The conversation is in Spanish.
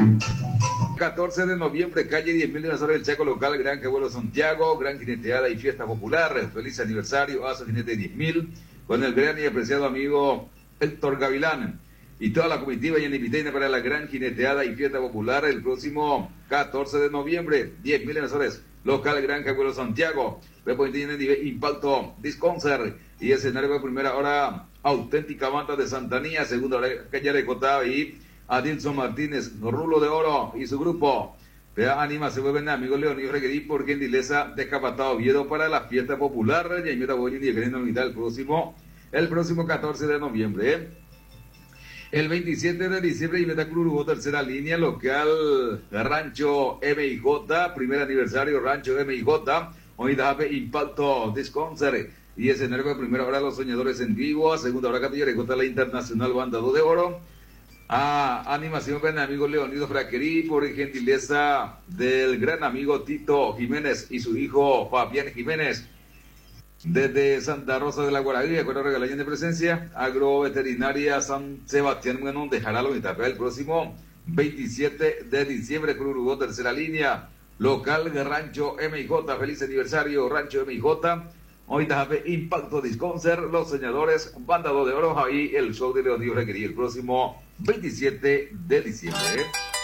14 de noviembre, calle 10.000 de Nazaret del Chaco local, Gran Cabuelo Santiago, gran jineteada y fiesta popular. Feliz aniversario a su jinete 10.000 con el gran y apreciado amigo Héctor Gavilán y toda la comitiva y en invitación para la gran jineteada y fiesta popular el próximo 14 de noviembre, 10.000 de Nazaret local, Gran Cabuelo Santiago. Después tiene Impacto Disconcert y escenario de primera hora, auténtica banda de Santanía, segunda hora, calle de Cotá y Adilson Martínez, Rulo de Oro y su grupo. Vea, anima, se vuelven amigos Leonido Reguerí por gentileza de Capatao Oviedo para la fiesta popular. Y el próximo 14 de noviembre. El 27 de diciembre, y Metaclur tercera línea, local Rancho MIJ, primer aniversario Rancho MIJ. Hoy da Impacto Disconcert y escenario de primera hora, Los Soñadores en vivo. A segunda hora, Catilla Recota, la Internacional Banda de Oro. Animación con el amigo Leonido Fraquerí por gentileza del gran amigo Tito Jiménez y su hijo Fabián Jiménez. Desde Santa Rosa de la Guaragüía, con la regalación de presencia, Agroveterinaria San Sebastián, bueno, dejará la mitad el próximo 27 de diciembre, Cruz Uruguay, tercera línea, local de Rancho MIJ, feliz aniversario Rancho MIJ. Hoy Tajape Impacto Disconcert, Los Soñadores, Banda de Oro, ahí el show de Leonido Requerí el próximo 27 de diciembre.